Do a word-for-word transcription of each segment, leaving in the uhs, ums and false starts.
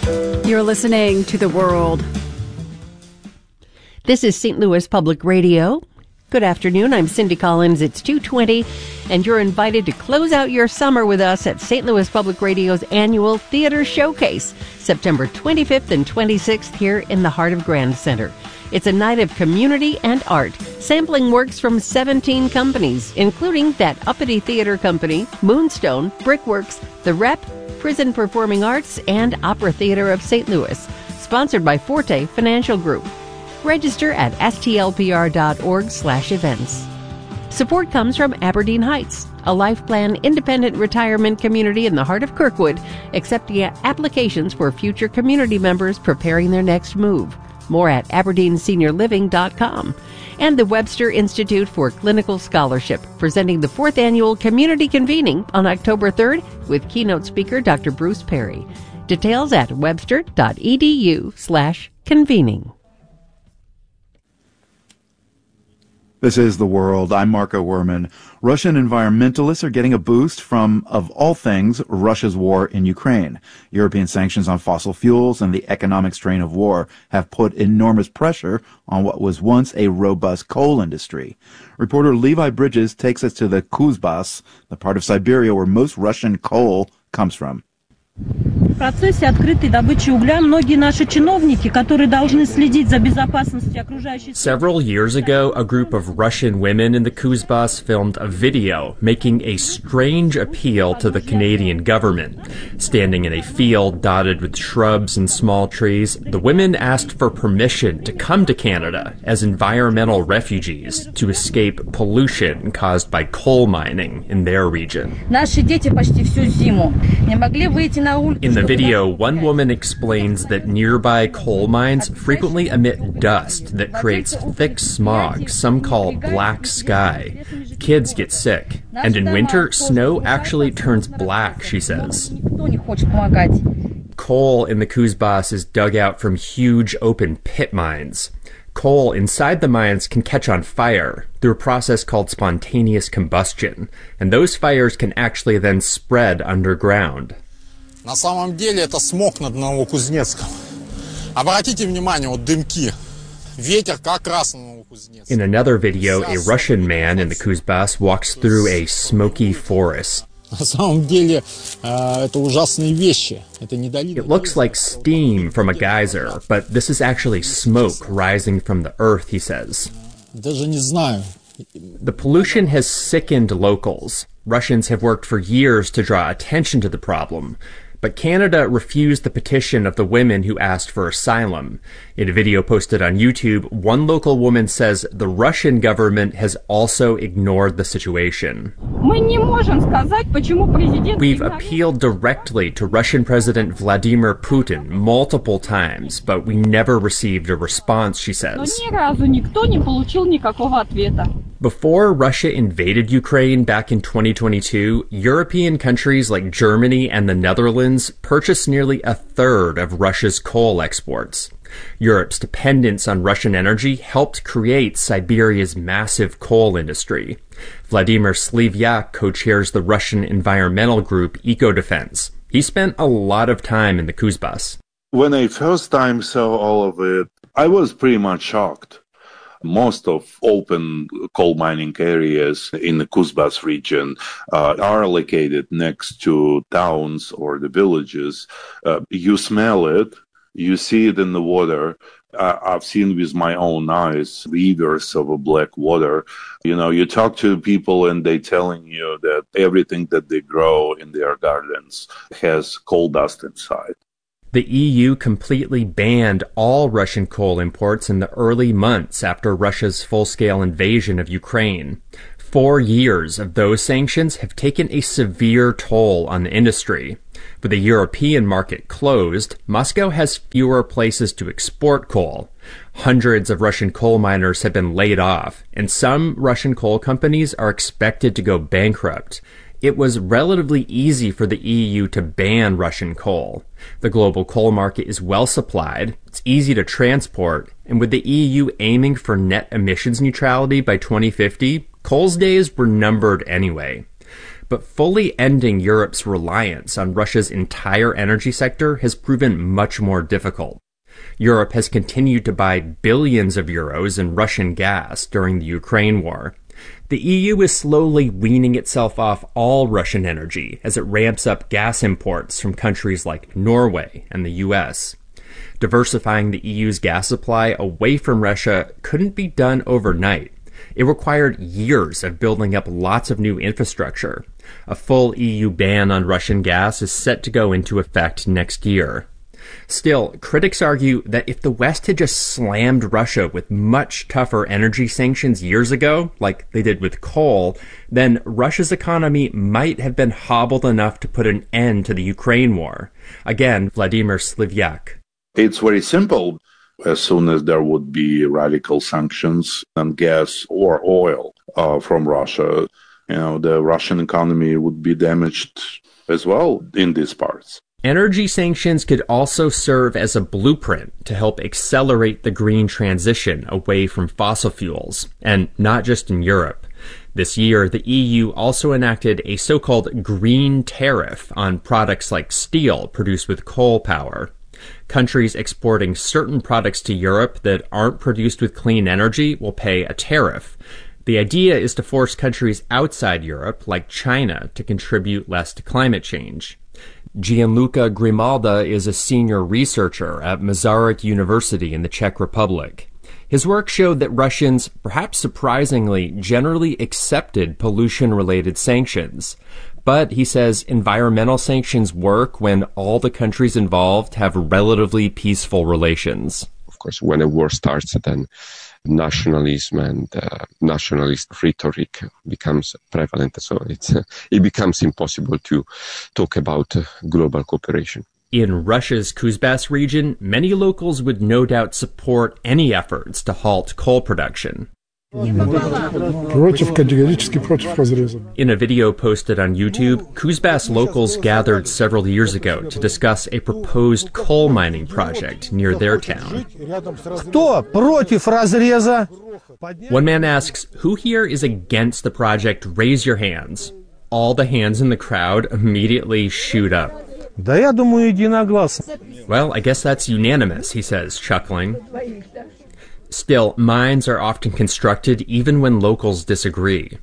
You're listening to The World. This is Saint Louis Public Radio. Good afternoon. I'm Cindy Collins. It's two twenty, and you're invited to close out your summer with us at Saint Louis Public Radio's annual Theater Showcase, September twenty-fifth and twenty-sixth here in the heart of Grand Center. It's a night of community and art, sampling works from seventeen companies, including That Uppity Theater Company, Moonstone, Brickworks, The Rep, Prison Performing Arts, and Opera Theater of Saint Louis. Sponsored by Forte Financial Group. Register at stlpr.org slash events. Support comes from Aberdeen Heights, a life plan independent retirement community in the heart of Kirkwood, accepting applications for future community members preparing their next move. More at aberdeen senior living dot com. And the Webster Institute for Clinical Scholarship, presenting the fourth annual community convening on October third with keynote speaker Doctor Bruce Perry. Details at webster.edu slash convening. This is The World. I'm Marco Werman. Russian environmentalists are getting a boost from, of all things, Russia's war in Ukraine. European sanctions on fossil fuels and the economic strain of war have put enormous pressure on what was once a robust coal industry. Reporter Levi Bridges takes us to the Kuzbas, the part of Siberia where most Russian coal comes from. В процессе открытой добычи угля многие наши чиновники, которые должны следить за безопасностью окружающей... Several years ago, a group of Russian women in the Kuzbas filmed a video making a strange appeal to the Canadian government. Standing in a field dotted with shrubs and small trees, the women asked for permission to come to Canada as environmental refugees to escape pollution caused by coal mining in their region. Наши дети почти всю зиму не могли выйти. In the video, one woman explains that nearby coal mines frequently emit dust that creates thick smog some call black sky. Kids get sick, and in winter, snow actually turns black, she says. Coal in the Kuzbas is dug out from huge open pit mines. Coal inside the mines can catch on fire through a process called spontaneous combustion, and those fires can actually then spread underground. На самом деле это смог над Новокузнецком. Обратите внимание, вот дымки. Ветер как раз на Новокузнецк. In another video, a Russian man in the Kuzbas walks through a smoky forest. На самом деле это ужасные вещи. Это не долина. It looks like steam from a geyser, but this is actually smoke rising from the earth, he says. Даже не знаю. The pollution has sickened locals. Russians have worked for years to draw attention to the problem. But Canada refused the petition of the women who asked for asylum. In a video posted on YouTube, one local woman says the Russian government has also ignored the situation. We've appealed directly to Russian President Vladimir Putin multiple times, but we never received a response, she says. Before Russia invaded Ukraine back in twenty twenty-two, European countries like Germany and the Netherlands purchased nearly a third of Russia's coal exports. Europe's dependence on Russian energy helped create Siberia's massive coal industry. Vladimir Slivyak co-chairs the Russian environmental group Ecodefense. He spent a lot of time in the Kuzbas. When I first time saw all of it, I was pretty much shocked. Most of open coal mining areas in the Kuzbas region uh, are located next to towns or the villages. Uh, you smell it, you see it in the water. Uh, I've seen with my own eyes rivers of a black water. You know, you talk to people and they telling you that everything that they grow in their gardens has coal dust inside. The E U completely banned all Russian coal imports in the early months after Russia's full-scale invasion of Ukraine. Four years of those sanctions have taken a severe toll on the industry. With the European market closed, Moscow has fewer places to export coal. Hundreds of Russian coal miners have been laid off, and some Russian coal companies are expected to go bankrupt. It was relatively easy for the E U to ban Russian coal. The global coal market is well supplied, it's easy to transport, and with the E U aiming for net emissions neutrality by twenty fifty, coal's days were numbered anyway. But fully ending Europe's reliance on Russia's entire energy sector has proven much more difficult. Europe has continued to buy billions of euros in Russian gas during the Ukraine war. The E U is slowly weaning itself off all Russian energy as it ramps up gas imports from countries like Norway and the U S. Diversifying the E U's gas supply away from Russia couldn't be done overnight. It required years of building up lots of new infrastructure. A full E U ban on Russian gas is set to go into effect next year. Still, critics argue that if the West had just slammed Russia with much tougher energy sanctions years ago, like they did with coal, then Russia's economy might have been hobbled enough to put an end to the Ukraine war. Again, Vladimir Slivyak. It's very simple. As soon as there would be radical sanctions on gas or oil uh, from Russia, you know, the Russian economy would be damaged as well in these parts. Energy sanctions could also serve as a blueprint to help accelerate the green transition away from fossil fuels, and not just in Europe. This year, the E U also enacted a so-called green tariff on products like steel produced with coal power. Countries exporting certain products to Europe that aren't produced with clean energy will pay a tariff. The idea is to force countries outside Europe, like China, to contribute less to climate change. Gianluca Grimalda is a senior researcher at Masaryk University in the Czech Republic. His work showed that Russians, perhaps surprisingly, generally accepted pollution-related sanctions. But, he says, environmental sanctions work when all the countries involved have relatively peaceful relations. Of course, when a war starts, then nationalism and uh, nationalist rhetoric becomes prevalent. So it's, uh, it becomes impossible to talk about uh, global cooperation. In Russia's Kuzbas region, many locals would no doubt support any efforts to halt coal production. In a video posted on YouTube, Kuzbas locals gathered several years ago to discuss a proposed coal mining project near their town. One man asks, "Who here is against the project? Raise your hands." All the hands in the crowd immediately shoot up. Well, I guess that's unanimous, he says, chuckling. Still, mines are often constructed even when locals disagree.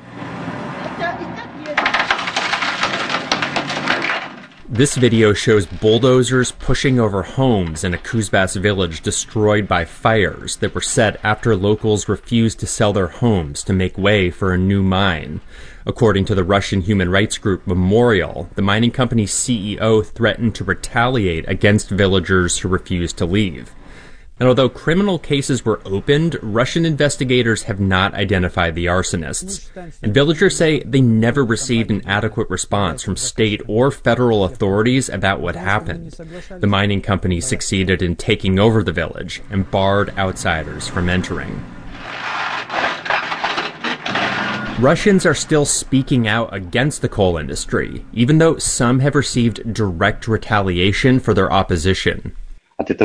This video shows bulldozers pushing over homes in a Kuzbas village destroyed by fires that were set after locals refused to sell their homes to make way for a new mine. According to the Russian human rights group Memorial, the mining company's C E O threatened to retaliate against villagers who refused to leave. And although criminal cases were opened, Russian investigators have not identified the arsonists. And villagers say they never received an adequate response from state or federal authorities about what happened. The mining company succeeded in taking over the village and barred outsiders from entering. Russians are still speaking out against the coal industry, even though some have received direct retaliation for their opposition. This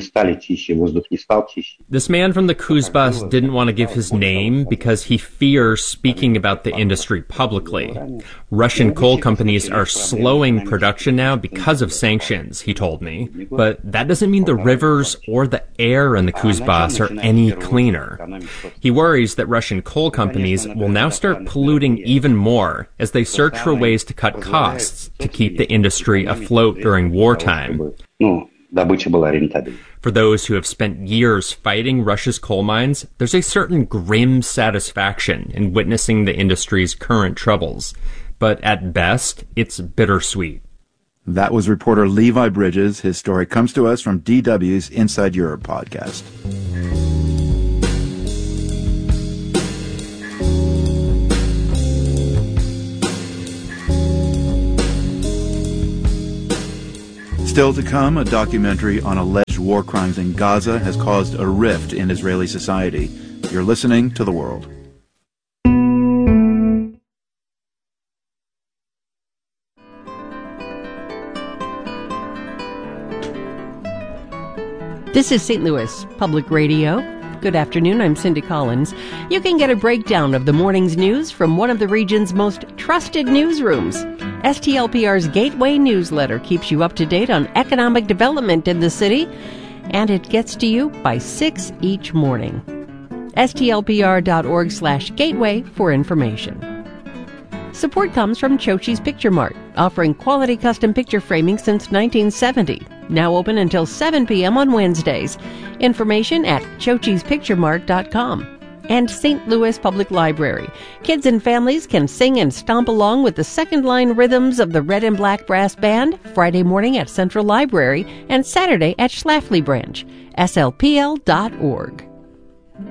man from the Kuzbas didn't want to give his name because he fears speaking about the industry publicly. Russian coal companies are slowing production now because of sanctions, he told me. But that doesn't mean the rivers or the air in the Kuzbas are any cleaner. He worries that Russian coal companies will now start polluting even more as they search for ways to cut costs to keep the industry afloat during wartime. For those who have spent years fighting Russia's coal mines, there's a certain grim satisfaction in witnessing the industry's current troubles. But at best, it's bittersweet. That was reporter Levi Bridges. His story comes to us from D W's Inside Europe podcast. Still to come, a documentary on alleged war crimes in Gaza has caused a rift in Israeli society. You're listening to The World. This is Saint Louis Public Radio. Good afternoon, I'm Cindy Collins. You can get a breakdown of the morning's news from one of the region's most trusted newsrooms. S T L P R's Gateway newsletter keeps you up to date on economic development in the city, and it gets to you by six each morning. S T L P R dot org slash gateway for information. Support comes from Chochi's Picture Mart, offering quality custom picture framing since nineteen seventy. Now open until seven p.m. on Wednesdays. Information at chochis picture mart dot com. And Saint Louis Public Library. Kids and families can sing and stomp along with the second line rhythms of the Red and Black Brass Band Friday morning at Central Library and Saturday at Schlafly Branch. S L P L dot org.